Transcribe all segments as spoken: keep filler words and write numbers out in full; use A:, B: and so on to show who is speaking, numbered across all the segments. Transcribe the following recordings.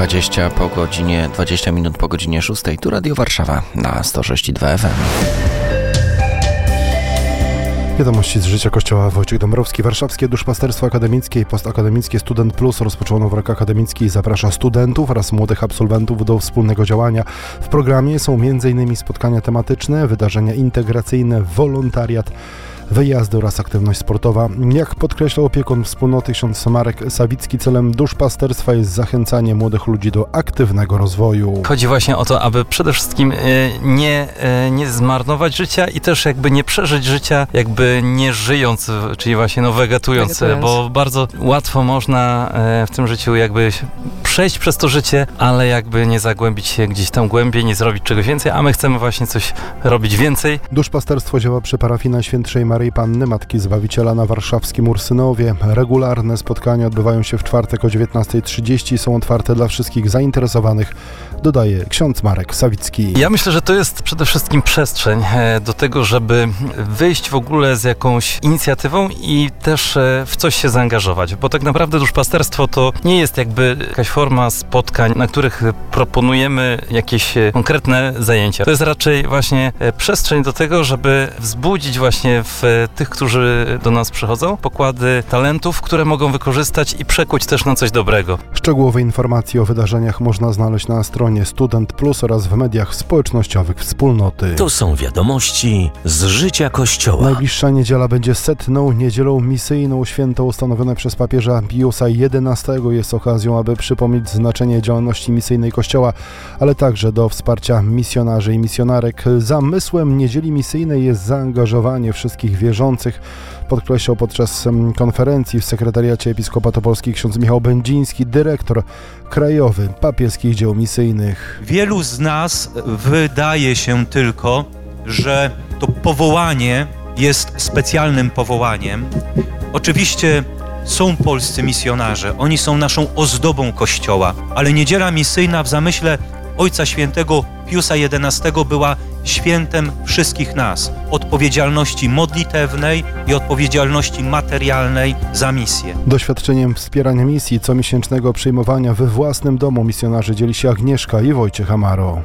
A: dwadzieścia po godzinie, dwadzieścia minut po godzinie szóstej. Tu Radio Warszawa na sto sześć i dwa F M.
B: Wiadomości z życia Kościoła. Wojciech Dąbrowski. Warszawskie Duszpasterstwo Akademickie i Postakademickie Student Plus rozpoczęło rok akademicki i zaprasza studentów oraz młodych absolwentów do wspólnego działania. W programie są między innymi spotkania tematyczne, wydarzenia integracyjne, wolontariat, wyjazdy oraz aktywność sportowa. Jak podkreślał opiekun wspólnoty ksiądz Marek Sawicki, celem duszpasterstwa jest zachęcanie młodych ludzi do aktywnego rozwoju.
C: Chodzi właśnie o to, aby przede wszystkim nie, nie zmarnować życia i też jakby nie przeżyć życia jakby nie żyjąc, czyli właśnie no wegetując, wegetując. Bo bardzo łatwo można w tym życiu jakby przejść przez to życie, ale jakby nie zagłębić się gdzieś tam głębiej, nie zrobić czegoś więcej, a my chcemy właśnie coś robić więcej.
B: Duszpasterstwo działa przy parafii Najświętszej Maryi Panny Matki Zbawiciela na warszawskim Ursynowie. Regularne spotkania odbywają się w czwartek o dziewiętnasta trzydzieści. Są otwarte dla wszystkich zainteresowanych, dodaje ksiądz Marek Sawicki.
C: Ja myślę, że to jest przede wszystkim przestrzeń do tego, żeby wyjść w ogóle z jakąś inicjatywą i też w coś się zaangażować, bo tak naprawdę duszpasterstwo to nie jest jakby jakaś forma spotkań, na których proponujemy jakieś konkretne zajęcia. To jest raczej właśnie przestrzeń do tego, żeby wzbudzić właśnie w tych, którzy do nas przychodzą, pokłady talentów, które mogą wykorzystać i przekuć też na coś dobrego.
B: Szczegółowe informacje o wydarzeniach można znaleźć na stronie Student Plus oraz w mediach społecznościowych wspólnoty.
D: To są wiadomości z życia Kościoła.
B: Najbliższa niedziela będzie setną niedzielą misyjną. Święto ustanowione przez papieża Piusa jedenastego jest okazją, aby przypomnieć znaczenie działalności misyjnej Kościoła, ale także do wsparcia misjonarzy i misjonarek. Zamysłem niedzieli misyjnej jest zaangażowanie wszystkich wierzących, podkreślał podczas konferencji w sekretariacie Episkopatu Polski ksiądz Michał Będziński, dyrektor krajowy papieskich dzieł misyjnych.
E: Wielu z nas wydaje się tylko, że to powołanie jest specjalnym powołaniem. Oczywiście są polscy misjonarze, oni są naszą ozdobą Kościoła, ale niedziela misyjna w zamyśle Ojca Świętego Piusa jedenastego była świętem wszystkich nas, odpowiedzialności modlitewnej i odpowiedzialności materialnej za misję.
B: Doświadczeniem wspierania misji, comiesięcznego przyjmowania we własnym domu misjonarzy dzieli się Agnieszka i Wojciech Amaro.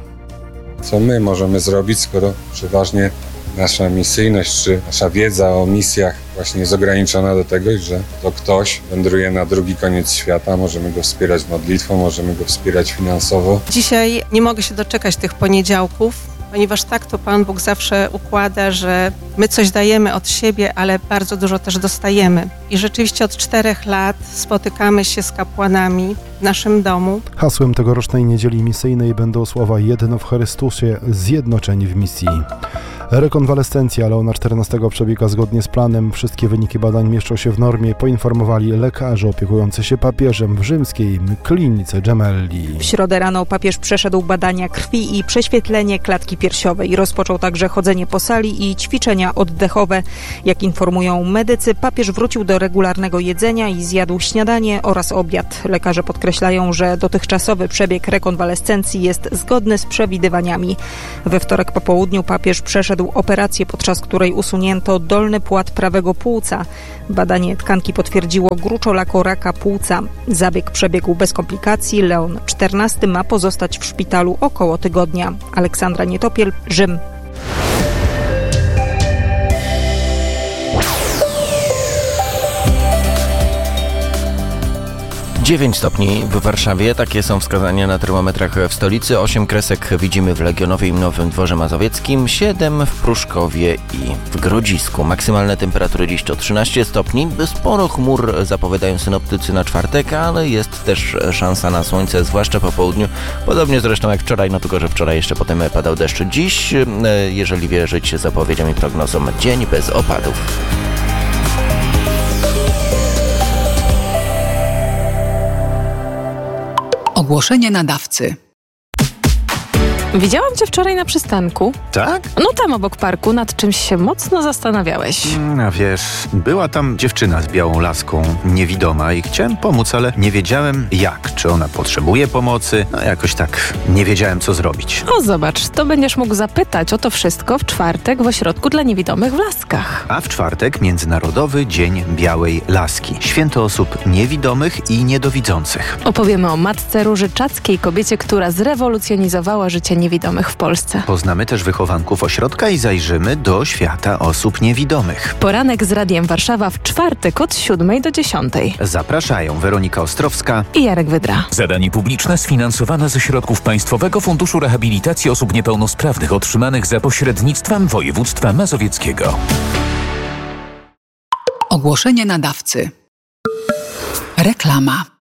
F: Co my możemy zrobić, skoro przeważnie nasza misyjność czy nasza wiedza o misjach właśnie jest ograniczona do tego, że to ktoś wędruje na drugi koniec świata, możemy go wspierać modlitwą, możemy go wspierać finansowo.
G: Dzisiaj nie mogę się doczekać tych poniedziałków, ponieważ tak to Pan Bóg zawsze układa, że my coś dajemy od siebie, ale bardzo dużo też dostajemy. I rzeczywiście od czterech lat spotykamy się z kapłanami w naszym domu.
B: Hasłem tegorocznej niedzieli misyjnej będą słowa jedno w Chrystusie, zjednoczeni w misji. Rekonwalescencja Leona czternastego przebiega zgodnie z planem. Wszystkie wyniki badań mieszczą się w normie, poinformowali lekarze opiekujący się papieżem w rzymskiej klinice Gemelli.
H: W środę rano papież przeszedł badania krwi i prześwietlenie klatki piersiowej. Rozpoczął także chodzenie po sali i ćwiczenia oddechowe. Jak informują medycy, papież wrócił do regularnego jedzenia i zjadł śniadanie oraz obiad. Lekarze podkreślają, że dotychczasowy przebieg rekonwalescencji jest zgodny z przewidywaniami. We wtorek po południu papież przeszedł operację, podczas której usunięto dolny płat prawego płuca. Badanie tkanki potwierdziło gruczołako raka płuca. Zabieg przebiegł bez komplikacji. Leon czternasty ma pozostać w szpitalu około tygodnia. Aleksandra Nietopiel, Rzym.
A: dziewięć stopni w Warszawie, takie są wskazania na termometrach w stolicy. osiem kresek widzimy w Legionowie i Nowym Dworze Mazowieckim, siedem w Pruszkowie i w Grodzisku. Maksymalne temperatury dziś to trzynaście stopni. Sporo chmur zapowiadają synoptycy na czwartek, ale jest też szansa na słońce, zwłaszcza po południu. Podobnie zresztą jak wczoraj, no tylko że wczoraj jeszcze potem padał deszcz. Dziś, jeżeli wierzyć zapowiedziom i prognozom, dzień bez opadów.
I: Ogłoszenie nadawcy. Widziałam cię wczoraj na przystanku.
J: Tak?
I: No tam obok parku, nad czymś się mocno zastanawiałeś.
J: A wiesz, była tam dziewczyna z białą laską, niewidoma i chciałem pomóc, ale nie wiedziałem jak. Czy ona potrzebuje pomocy? No jakoś tak nie wiedziałem, co zrobić.
I: O, zobacz, to będziesz mógł zapytać o to wszystko w czwartek w Ośrodku dla Niewidomych w Laskach.
J: A w czwartek Międzynarodowy Dzień Białej Laski. Święto osób niewidomych i niedowidzących.
I: Opowiemy o matce Róży Czackiej, kobiecie, która zrewolucjonizowała życie niewidomych w Polsce.
J: Poznamy też wychowanków ośrodka i zajrzymy do świata osób niewidomych.
I: Poranek z Radiem Warszawa w czwartek od siódmej do dziesiątej.
J: Zapraszają Weronika Ostrowska
I: i Jarek Wydra.
K: Zadanie publiczne sfinansowane ze środków Państwowego Funduszu Rehabilitacji Osób Niepełnosprawnych otrzymanych za pośrednictwem województwa mazowieckiego.
L: Ogłoszenie nadawcy. Reklama.